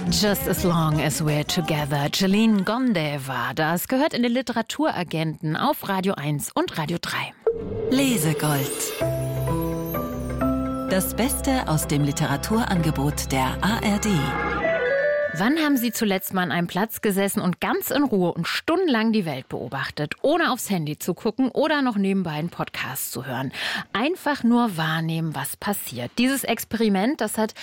Just as long as we're together. Celine Gonde war das. Gehört in den Literaturagenten auf Radio 1 und Radio 3. Lesegold. Das Beste aus dem Literaturangebot der ARD. Wann haben Sie zuletzt mal an einem Platz gesessen und ganz in Ruhe und stundenlang die Welt beobachtet, ohne aufs Handy zu gucken oder noch nebenbei einen Podcast zu hören? Einfach nur wahrnehmen, was passiert. Dieses Experiment, das hat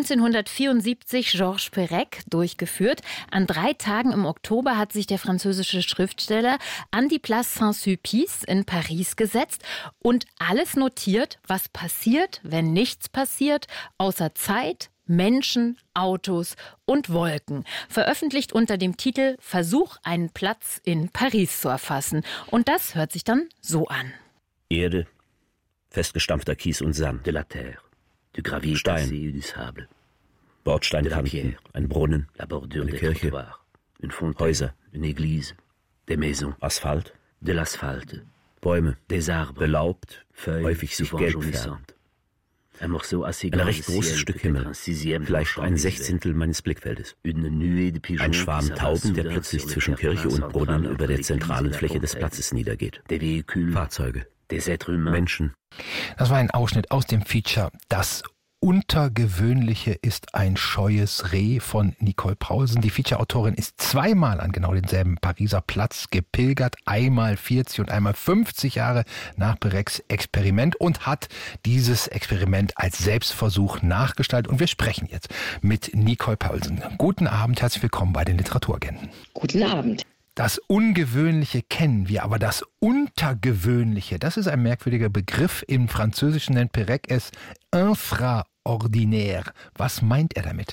1974 Georges Perec durchgeführt. An 3 Tagen im Oktober hat sich der französische Schriftsteller an die Place Saint-Sulpice in Paris gesetzt und alles notiert, was passiert, wenn nichts passiert, außer Zeit, Menschen, Autos und Wolken. Veröffentlicht unter dem Titel Versuch, einen Platz in Paris zu erfassen. Und das hört sich dann so an. Erde, festgestampfter Kies und Sand. De la terre, du gravier Stein, cassé du sable. Bordsteinkanten, ein Brunnen, La bordure eine des Kirche, trottoirs, une fontaine, Häuser, une église, des maisons, Asphalt, de l'asphalte, Bäume, des arbres, belaubt, feuilles, häufig sich souvent gelb jaunissantes. färbend. Ein recht großes Stück Himmel, vielleicht ein Sechzehntel meines Blickfeldes. Ein Schwarm Tauben, der plötzlich zwischen Kirche und Brunnen über der zentralen Fläche des Platzes niedergeht. Fahrzeuge, Menschen. Das war ein Ausschnitt aus dem Feature Das Untergewöhnliche ist ein scheues Reh von Nicole Paulsen. Die Feature-Autorin ist zweimal an genau denselben Pariser Platz gepilgert, einmal 40 und einmal 50 Jahre nach Perecs Experiment und hat dieses Experiment als Selbstversuch nachgestaltet. Und wir sprechen jetzt mit Nicole Paulsen. Guten Abend, herzlich willkommen bei den Literaturagenten. Guten Abend. Das Ungewöhnliche kennen wir, aber das Untergewöhnliche, das ist ein merkwürdiger Begriff. Im Französischen nennt Perec es infraordinaire. Was meint er damit?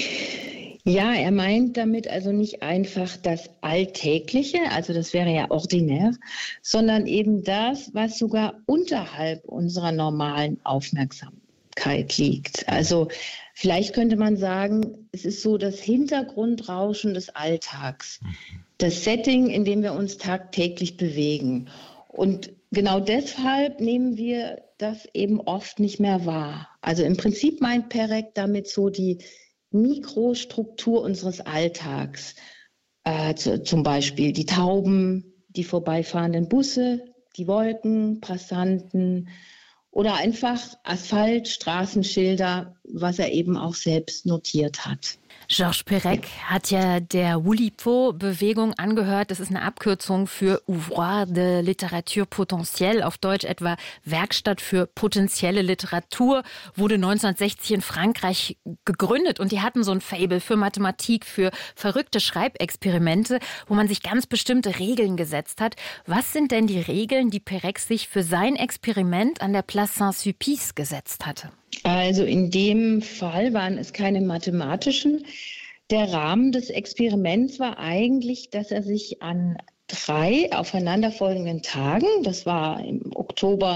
Ja, er meint damit also nicht einfach das Alltägliche, also das wäre ja ordinär, sondern eben das, was sogar unterhalb unserer normalen Aufmerksamkeit liegt. Also vielleicht könnte man sagen, es ist so das Hintergrundrauschen des Alltags. Das Setting, in dem wir uns tagtäglich bewegen. Und genau deshalb nehmen wir das eben oft nicht mehr wahr. Also im Prinzip meint Perec damit so die Mikrostruktur unseres Alltags. Zum Beispiel die Tauben, die vorbeifahrenden Busse, die Wolken, Passanten oder einfach Asphalt, Straßenschilder, was er eben auch selbst notiert hat. Georges Perec hat ja der Oulipo-Bewegung angehört. Das ist eine Abkürzung für Ouvroir de Littérature Potentielle, auf Deutsch etwa Werkstatt für potenzielle Literatur, wurde 1960 in Frankreich gegründet. Und die hatten so ein Faible für Mathematik, für verrückte Schreibexperimente, wo man sich ganz bestimmte Regeln gesetzt hat. Was sind denn die Regeln, die Perec sich für sein Experiment an der Place Saint-Sulpice gesetzt hatte? Also in dem Fall waren es keine mathematischen. Der Rahmen des Experiments war eigentlich, dass er sich an 3 aufeinanderfolgenden Tagen, das war im Oktober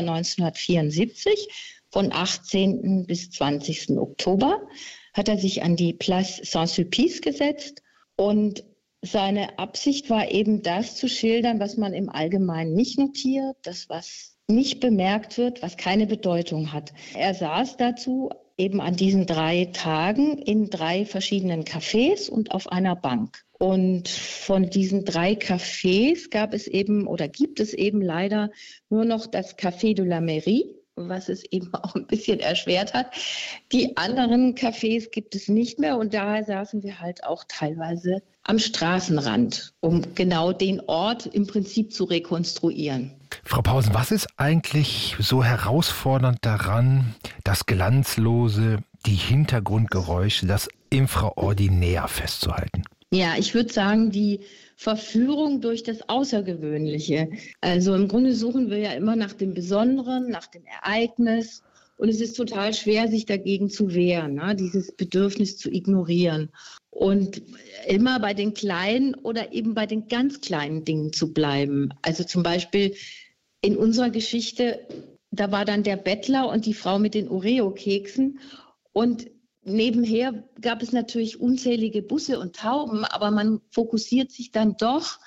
1974, von 18. bis 20. Oktober, hat er sich an die Place Saint-Sulpice gesetzt. Und seine Absicht war eben das zu schildern, was man im Allgemeinen nicht notiert, das was nicht bemerkt wird, was keine Bedeutung hat. Er saß dazu eben an diesen 3 Tagen in 3 verschiedenen Cafés und auf einer Bank. Und von diesen 3 Cafés gibt es eben leider nur noch das Café de la Mairie, was es eben auch ein bisschen erschwert hat. Die anderen Cafés gibt es nicht mehr und daher saßen wir halt auch teilweise am Straßenrand, um genau den Ort im Prinzip zu rekonstruieren. Frau Paulsen, was ist eigentlich so herausfordernd daran, das Glanzlose, die Hintergrundgeräusche, das Infraordinär festzuhalten? Ja, ich würde sagen, die Verführung durch das Außergewöhnliche. Also im Grunde suchen wir ja immer nach dem Besonderen, nach dem Ereignis. Und es ist total schwer, sich dagegen zu wehren, ne? Dieses Bedürfnis zu ignorieren. Und immer bei den kleinen oder eben bei den ganz kleinen Dingen zu bleiben. Also zum Beispiel in unserer Geschichte, da war dann der Bettler und die Frau mit den Oreo-Keksen. Und nebenher gab es natürlich unzählige Busse und Tauben, aber man fokussiert sich dann doch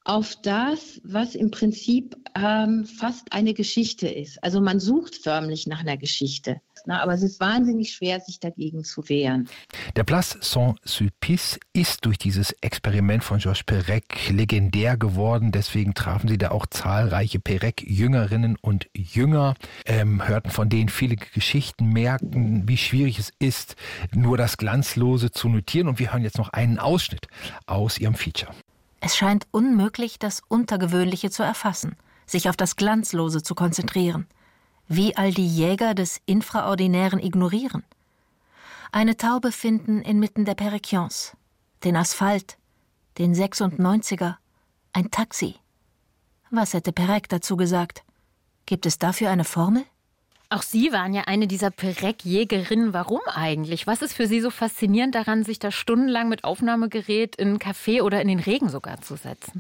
auf das, was im Prinzip fast eine Geschichte ist. Also man sucht förmlich nach einer Geschichte. Aber es ist wahnsinnig schwer, sich dagegen zu wehren. Der Place Saint-Sulpice ist durch dieses Experiment von Georges Perec legendär geworden. Deswegen trafen sie da auch zahlreiche Perec-Jüngerinnen und Jünger, hörten von denen viele Geschichten, merkten, wie schwierig es ist, nur das Glanzlose zu notieren. Und wir hören jetzt noch einen Ausschnitt aus ihrem Feature. Es scheint unmöglich, das Untergewöhnliche zu erfassen, sich auf das Glanzlose zu konzentrieren. Wie all die Jäger des Infraordinären ignorieren. Eine Taube finden inmitten der Perequians, den Asphalt, den 96er, ein Taxi. Was hätte Perec dazu gesagt? Gibt es dafür eine Formel? Auch Sie waren ja eine dieser Perec-Jägerinnen. Warum eigentlich? Was ist für Sie so faszinierend daran, sich da stundenlang mit Aufnahmegerät in einen Café oder in den Regen sogar zu setzen?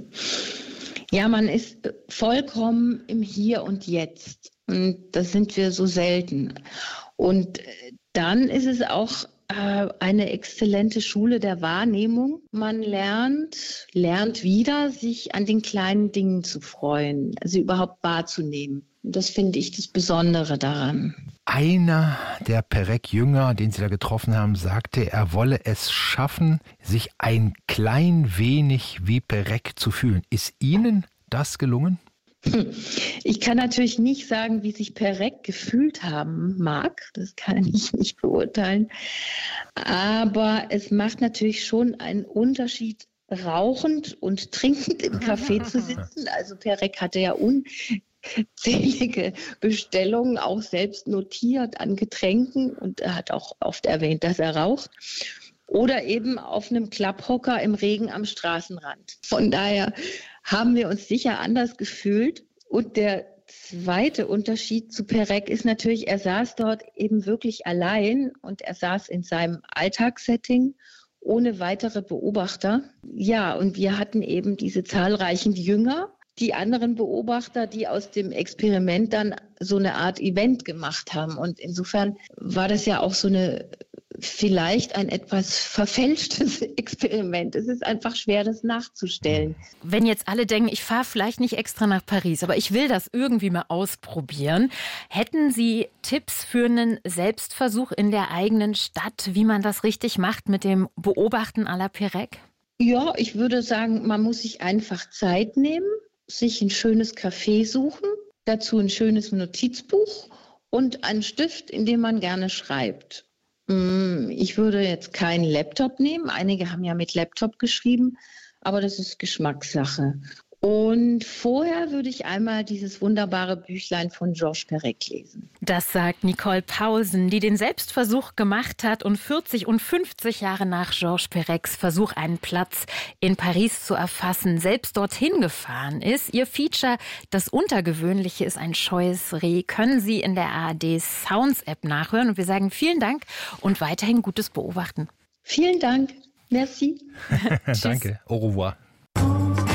Ja, man ist vollkommen im Hier und Jetzt. Und das sind wir so selten. Und dann ist es auch eine exzellente Schule der Wahrnehmung. Man lernt wieder, sich an den kleinen Dingen zu freuen, also überhaupt wahrzunehmen. Und das finde ich das Besondere daran. Einer der Perec-Jünger, den Sie da getroffen haben, sagte, er wolle es schaffen, sich ein klein wenig wie Perec zu fühlen. Ist Ihnen das gelungen? Ich kann natürlich nicht sagen, wie sich Perec gefühlt haben mag. Das kann ich nicht beurteilen. Aber es macht natürlich schon einen Unterschied, rauchend und trinkend im Café zu sitzen. Also Perec hatte ja unzählige Bestellungen, auch selbst notiert an Getränken. Und er hat auch oft erwähnt, dass er raucht. Oder eben auf einem Klapphocker im Regen am Straßenrand. Von daher haben wir uns sicher anders gefühlt. Und der zweite Unterschied zu Perec ist natürlich, er saß dort eben wirklich allein und er saß in seinem Alltagssetting ohne weitere Beobachter. Ja, und wir hatten eben diese zahlreichen Jünger, die anderen Beobachter, die aus dem Experiment dann so eine Art Event gemacht haben. Und insofern war das ja auch so vielleicht ein etwas verfälschtes Experiment. Es ist einfach schwer, das nachzustellen. Wenn jetzt alle denken, ich fahre vielleicht nicht extra nach Paris, aber ich will das irgendwie mal ausprobieren. Hätten Sie Tipps für einen Selbstversuch in der eigenen Stadt, wie man das richtig macht mit dem Beobachten à la Perec? Ja, ich würde sagen, man muss sich einfach Zeit nehmen, sich ein schönes Café suchen, dazu ein schönes Notizbuch und einen Stift, in dem man gerne schreibt. Ich würde jetzt keinen Laptop nehmen. Einige haben ja mit Laptop geschrieben, aber das ist Geschmackssache. Und vorher würde ich einmal dieses wunderbare Büchlein von Georges Perec lesen. Das sagt Nicole Pausen, die den Selbstversuch gemacht hat und 40 und 50 Jahre nach Georges Perecs Versuch, einen Platz in Paris zu erfassen, selbst dorthin gefahren ist. Ihr Feature, das Untergewöhnliche ist ein scheues Reh, können Sie in der ARD Sounds App nachhören. Und wir sagen vielen Dank und weiterhin gutes Beobachten. Vielen Dank. Merci. Danke. Au revoir.